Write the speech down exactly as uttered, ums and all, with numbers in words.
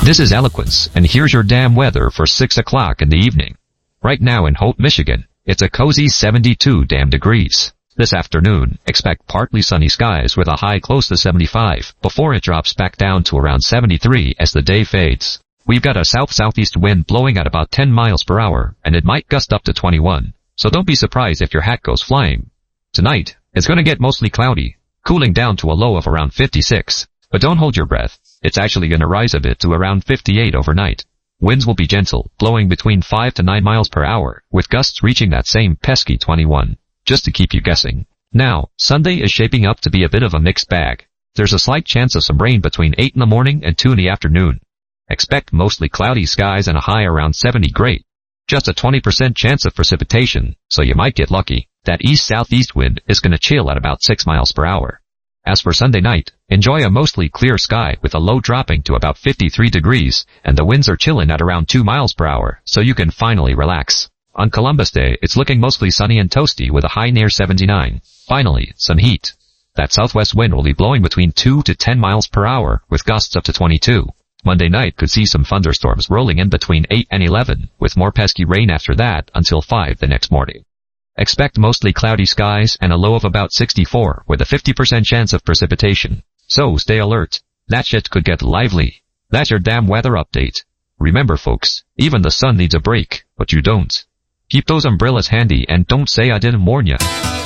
This is Eloquence, and here's your damn weather for six o'clock in the evening. Right now in Holt, Michigan, it's a cozy seventy-two damn degrees. This afternoon, expect partly sunny skies with a high close to seventy-five, before it drops back down to around seventy-three as the day fades. We've got a south-southeast wind blowing at about ten miles per hour, and it might gust up to twenty-one, so don't be surprised if your hat goes flying. Tonight, it's gonna get mostly cloudy, cooling down to a low of around fifty-six. But don't hold your breath, it's actually gonna rise a bit to around fifty-eight overnight. Winds will be gentle, blowing between five to nine miles per hour, with gusts reaching that same pesky twenty-one. Just to keep you guessing. Now, Sunday is shaping up to be a bit of a mixed bag. There's a slight chance of some rain between eight in the morning and two in the afternoon. Expect mostly cloudy skies and a high around seventy great. Just a twenty percent chance of precipitation, so you might get lucky. That east-southeast wind is gonna chill at about six miles per hour. As for Sunday night, enjoy a mostly clear sky with a low dropping to about fifty-three degrees, and the winds are chilling at around two miles per hour, so you can finally relax. On Columbus Day, it's looking mostly sunny and toasty with a high near seventy-nine. Finally, some heat. That southwest wind will be blowing between two to ten miles per hour, with gusts up to twenty-two. Monday night could see some thunderstorms rolling in between eight and eleven, with more pesky rain after that until five the next morning. Expect mostly cloudy skies and a low of about sixty-four, with a fifty percent chance of precipitation. So stay alert. That shit could get lively. That's your damn weather update. Remember folks, even the sun needs a break, but you don't. Keep those umbrellas handy and don't say I didn't warn ya.